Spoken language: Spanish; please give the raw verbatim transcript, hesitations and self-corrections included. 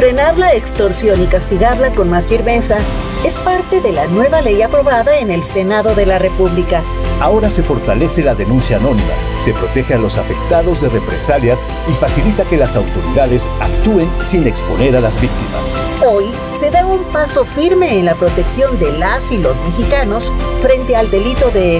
Frenar la extorsión y castigarla con más firmeza es parte de la nueva ley aprobada en el Senado de la República. Ahora se fortalece la denuncia anónima, se protege a los afectados de represalias y facilita que las autoridades actúen sin exponer a las víctimas. Hoy se da un paso firme en la protección de las y los mexicanos frente al delito de